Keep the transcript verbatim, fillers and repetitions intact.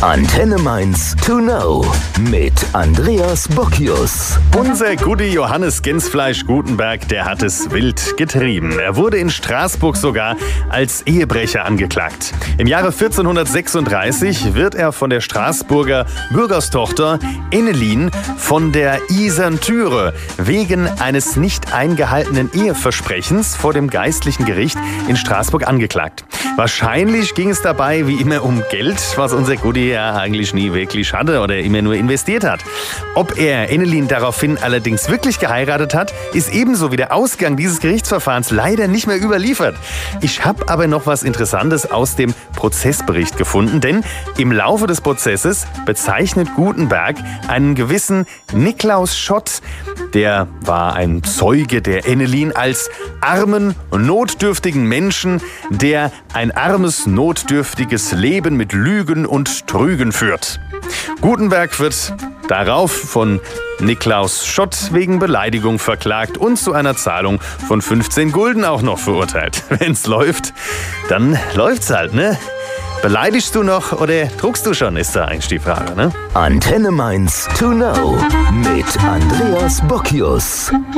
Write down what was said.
Antenne Mainz to know mit Andreas Bockius. Unser Gudi Johannes Gänsfleisch Gutenberg, der hat es wild getrieben. Er wurde in Straßburg sogar als Ehebrecher angeklagt. Im Jahre vierzehnhundertsechsunddreißig wird er von der Straßburger Bürgerstochter Enelin von der Isern Türe wegen eines nicht eingehaltenen Eheversprechens vor dem geistlichen Gericht in Straßburg angeklagt. Wahrscheinlich ging es dabei wie immer um Geld, was unser Gudi ja eigentlich nie wirklich hatte oder immer nur investiert hat. Ob er Enelin daraufhin allerdings wirklich geheiratet hat, ist ebenso wie der Ausgang dieses Gerichtsverfahrens leider nicht mehr überliefert. Ich habe aber noch was Interessantes aus dem Prozessbericht gefunden, denn im Laufe des Prozesses bezeichnet Gutenberg einen gewissen Niklaus Schott, der war ein Zeuge der Enelin, als armen, notdürftigen Menschen, der ein armes, notdürftiges Leben mit Lügen und Trügen führt. Gutenberg wird darauf von Niklaus Schott wegen Beleidigung verklagt und zu einer Zahlung von fünfzehn Gulden auch noch verurteilt. Wenn's läuft, dann läuft's halt, ne? Beleidigst du noch oder druckst du schon, ist da eigentlich die Frage, ne? Antenne Mainz to know mit Andreas Bockius.